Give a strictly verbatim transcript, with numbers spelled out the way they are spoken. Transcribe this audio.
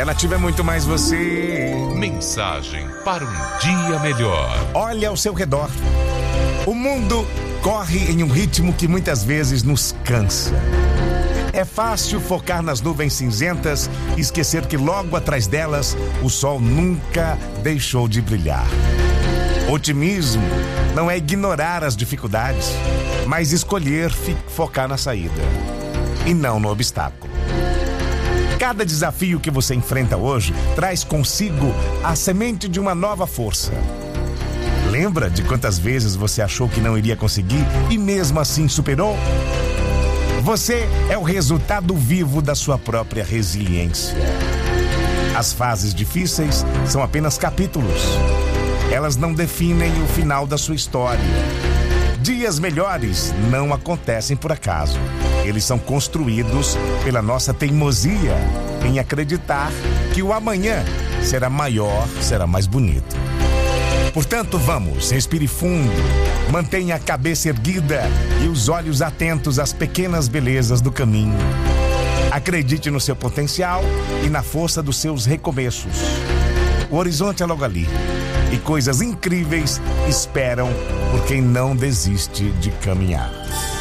a Nativa é muito mais você. Mensagem para um dia melhor. Olha ao seu redor. O mundo corre em um ritmo que muitas vezes nos cansa. É fácil focar nas nuvens cinzentas e esquecer que logo atrás delas o sol nunca deixou de brilhar. Otimismo não é ignorar as dificuldades, mas escolher focar na saída e não no obstáculo. Cada desafio que você enfrenta hoje traz consigo a semente de uma nova força. Lembra de quantas vezes você achou que não iria conseguir e mesmo assim superou? Você é o resultado vivo da sua própria resiliência. As fases difíceis são apenas capítulos. Elas não definem o final da sua história. Dias melhores não acontecem por acaso. Eles são construídos pela nossa teimosia em acreditar que o amanhã será maior, será mais bonito. Portanto, vamos, respire fundo, mantenha a cabeça erguida e os olhos atentos às pequenas belezas do caminho. Acredite no seu potencial e na força dos seus recomeços. O horizonte é logo ali e coisas incríveis esperam por quem não desiste de caminhar.